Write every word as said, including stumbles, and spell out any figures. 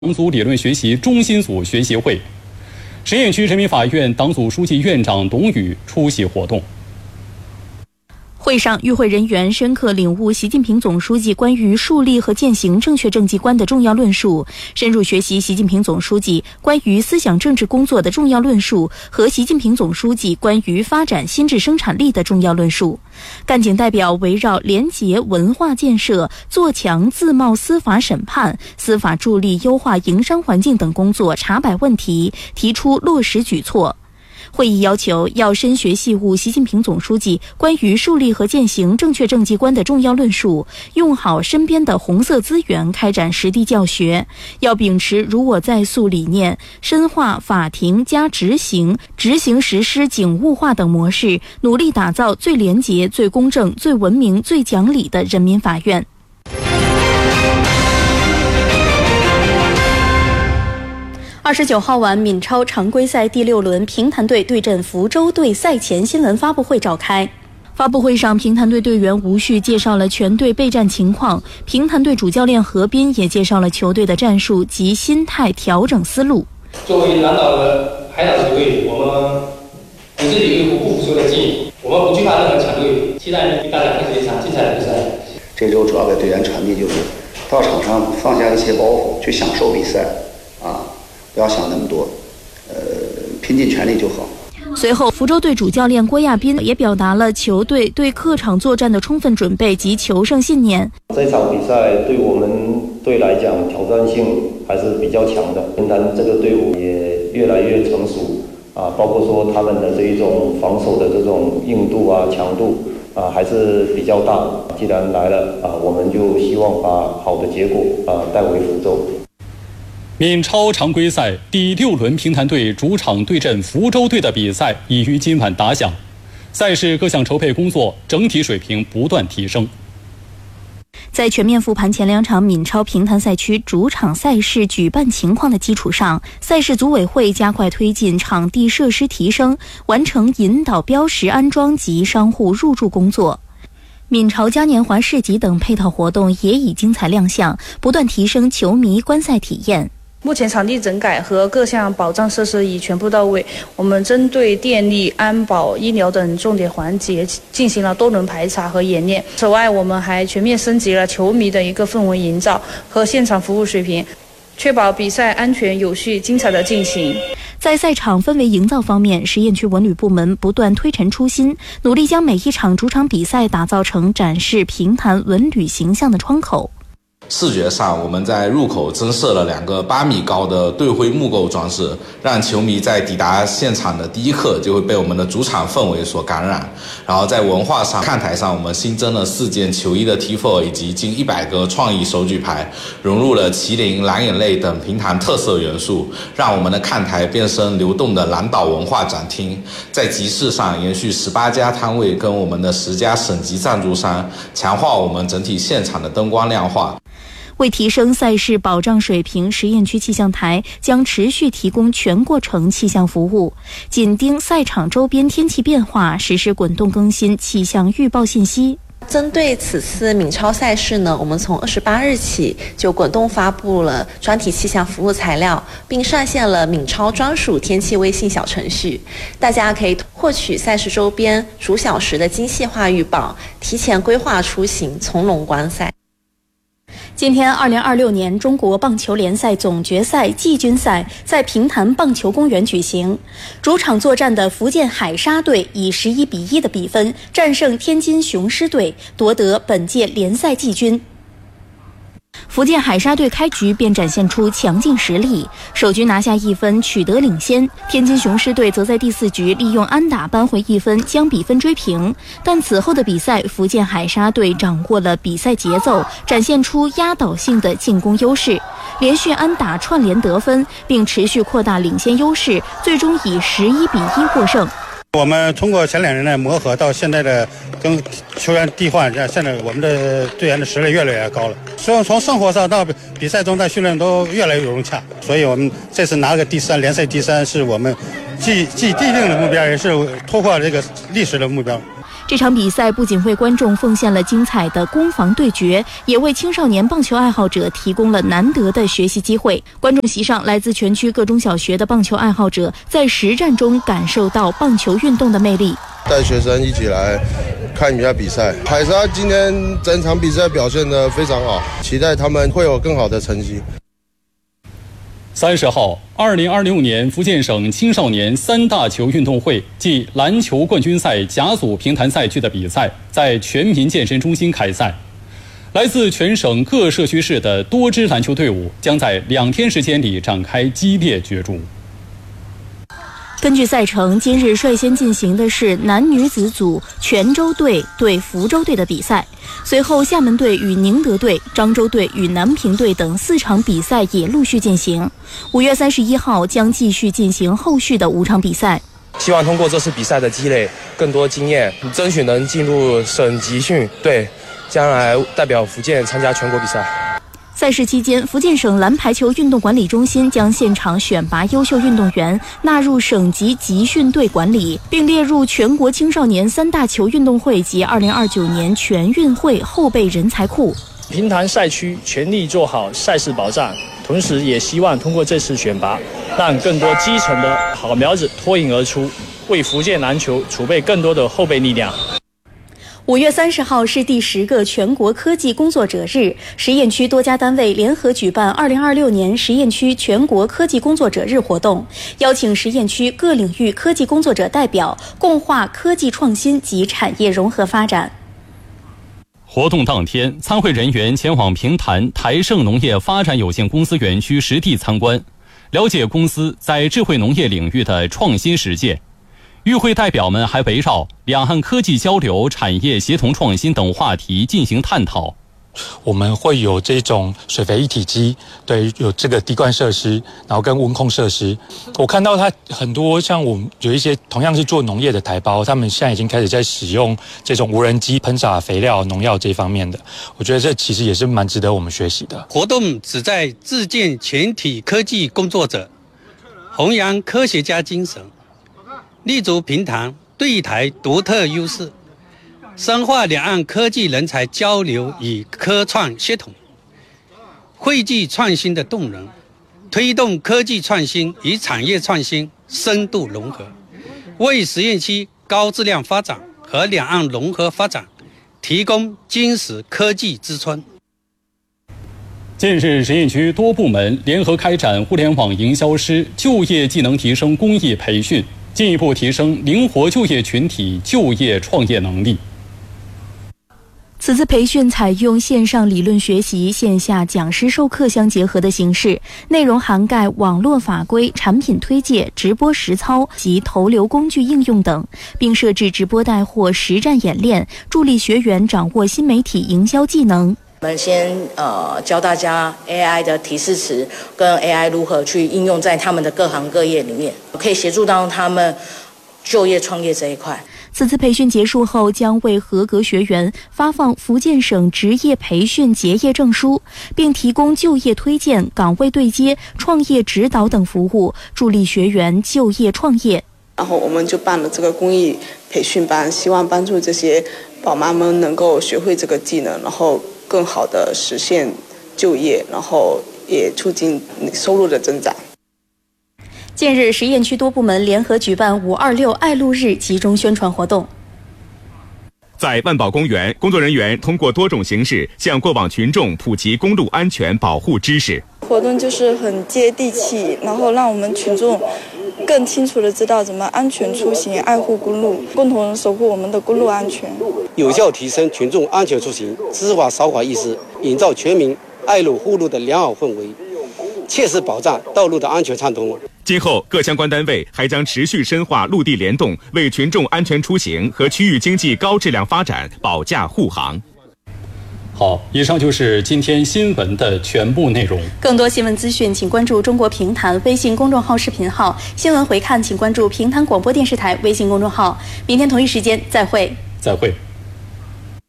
党组理论学习中心组学习会，实验区人民法院党组书记院长董宇出席活动。 会上，与会人员深刻领悟习近平总书记关于树立和践行正确政绩观的重要论述，深入学习习近平总书记关于思想政治工作的重要论述和习近平总书记关于发展新质生产力的重要论述。干警代表围绕廉洁文化建设、做强自贸司法审判、司法助力优化营商环境等工作查摆问题，提出落实举措。会议要求要深学细悟习近平总书记关于树立和践行正确政绩观的重要论述，用好身边的红色资源开展实地教学，要秉持如我在塑理念，深化法庭加执行、执行实施警务化等模式，努力打造最廉洁、最公正、最文明、最讲理的人民法院。二十九号晚，闽超常规赛第六轮平潭队对阵福州队赛前新闻发布会召开。发布会上，平潭队队员吴旭介绍了全队备战情况，平潭队主教练何斌也介绍了球队的战术及心态调整思路。 作为南岛的海岛球队，我们有自己有一股不服输的劲，我们不惧怕任何强队，期待与大家开始一场精彩的比赛。 这周主要给队员传递就是到场上放下一些包袱，去享受比赛啊。不要想那么多，呃，拼尽全力就好。 随后，福州队主教练郭亚斌也表达了球队对客场作战的充分准备及求胜信念。 这场比赛对我们队来讲挑战性还是比较强的，平潭这个队伍也越来越成熟啊，包括说他们的这一种防守的这种硬度啊、强度啊，还是比较大。既然来了啊，我们就希望把好的结果啊带回福州。 闽超常规赛第六轮平潭队主场对阵福州队的比赛已于今晚打响，赛事各项筹备工作整体水平不断提升。 在全面复盘前两场闽超平潭赛区主场赛事举办情况的基础上，赛事组委会加快推进场地设施提升，完成引导标识安装及商户入驻工作。闽超嘉年华市集等配套活动也已精彩亮相，不断提升球迷观赛体验。 目前场地整改和各项保障设施已全部到位，我们针对电力、安保、医疗等重点环节进行了多轮排查和演练。此外，我们还全面升级了球迷的一个氛围营造和现场服务水平，确保比赛安全有序、精彩的进行。 在赛场氛围营造方面，实验区文旅部门不断推陈出新，努力将每一场主场比赛打造成展示平潭文旅形象的窗口。 视觉上，我们在入口增设了两个八米高的队徽木构装饰，让球迷在抵达现场的第一刻就会被我们的主场氛围所感染。然后在文化上，看台上我们新增了四件球衣的 T 四 以及近一百个创意手举牌，融入了麒麟、蓝眼泪等平潭特色元素，让我们的看台变身流动的南岛文化展厅。在集市上，延续十八家摊位跟我们的十家省级赞助商，强化我们整体现场的灯光亮化。 为提升赛事保障水平，实验区气象台将持续提供全过程气象服务，紧盯赛场周边天气变化，实时滚动更新气象预报信息。 针对此次闽超赛事呢，我们从二十八日起就滚动发布了专题气象服务材料，并上线了闽超专属天气微信小程序，大家可以获取赛事周边逐小时的精细化预报，提前规划出行，从容观赛。 今天，二零二六年中国棒球联赛总决赛季军赛在平潭棒球公园举行。主场作战的福建海沙队以十一比一的比分战胜天津雄狮队，夺得本届联赛季军。福建海沙队开局便展现出强劲实力，首局拿下一分，取得领先。天津雄狮队则在第四局利用安打扳回一分，将比分追平。但此后的比赛，福建海沙队掌握了比赛节奏，展现出压倒性的进攻优势，连续安打串联得分，并持续扩大领先优势，最终以十一比一获胜。 我们通过前两年的磨合，到现在的跟球员替换，现在我们的队员的实力越来越高了。所以从生活上到比赛中，在训练都越来越融洽。所以我们这次拿个第三，联赛第三，是我们既既既定的目标，也是突破这个历史的目标。 这场比赛不仅为观众奉献了精彩的攻防对决，也为青少年棒球爱好者提供了难得的学习机会。观众席上，来自全区各中小学的棒球爱好者在实战中感受到棒球运动的魅力。 带学生一起来看一下比赛。海沙今天整场比赛表现得非常好，期待他们会有更好的成绩。 三十号，二零二六年福建省青少年三大球运动会暨篮球冠军赛甲组平潭赛区的比赛在全民健身中心开赛。来自全省各社区市的多支篮球队伍将在两天时间里展开激烈角逐。 根据赛程，今日率先进行的是男女子组泉州队对福州队的比赛，随后厦门队与宁德队、漳州队与南平队等四场比赛也陆续进行。五月三十一号将继续进行后续的五场比赛。 希望通过这次比赛的积累，更多经验，争取能进入省集训队，将来代表福建参加全国比赛。 赛事期间，福建省篮排球运动管理中心将现场选拔优秀运动员纳入省级集训队管理，并列入全国青少年三大球运动会及二零二九年全运会后备人才库。 平潭赛区全力做好赛事保障，同时也希望通过这次选拔，让更多基层的好苗子脱颖而出，为福建篮球储备更多的后备力量。 五月三十号是第十个全国科技工作者日，实验区多家单位联合举办二零二六年实验区全国科技工作者日活动，邀请实验区各领域科技工作者代表，共话科技创新及产业融合发展。 活动当天，参会人员前往平潭台盛农业发展有限公司园区实地参观，了解公司在智慧农业领域的创新实践。与会代表们还围绕两岸科技交流、产业协同创新等话题进行探讨。 我们会有这种水肥一体机，对，有这个滴灌设施，然后跟温控设施。我看到它很多像我们有一些同样是做农业的台胞，他们现在已经开始在使用这种无人机喷洒肥料、农药这方面的。我觉得这其实也是蛮值得我们学习的。 活动旨在自建全体科技工作者，弘扬科学家精神，立足平潭对台独特优势，深化两岸科技人才交流与科创协同，汇聚创新的动能，推动科技创新与产业创新深度融合，为实验区高质量发展和两岸融合发展提供坚实科技支撑。 近日，实验区多部门联合开展互联网营销师就业技能提升公益培训，进一步提升灵活就业群体就业创业能力。 此次培训采用线上理论学习、线下讲师授课相结合的形式，内容涵盖网络法规、产品推介、直播实操及投流工具应用等，并设置直播带货实战演练，助力学员掌握新媒体营销技能。 我们先呃教大家 A I 的提示词跟 A I 如何去应用在他们的各行各业里面，可以协助到他们就业创业这一块。 此次培训结束后，将为合格学员发放福建省职业培训结业证书，并提供就业推荐、岗位对接、创业指导等服务，助力学员就业创业。 然后我们就办了这个公益培训班，希望帮助这些宝妈们能够学会这个技能，然后更好的实现就业，然后也促进收入的增长。 近日，实验区多部门联合举办五二六爱路日集中宣传活动。 在万宝公园，工作人员通过多种形式向过往群众普及公路安全保护知识。 活动就是很接地气，然后让我们群众更清楚地知道怎么安全出行，爱护公路，共同守护我们的公路安全， 有效提升群众安全出行、知法守法意识，营造全民爱路护路的良好氛围，切实保障道路的安全畅通。 今后，各相关单位还将持续深化陆地联动，为群众安全出行和区域经济高质量发展保驾护航。 好，以上就是今天新闻的全部内容。 更多新闻资讯，请关注中国评弹微信公众号视频号；新闻回看，请关注评弹广播电视台微信公众号。明天同一时间再会。 再会。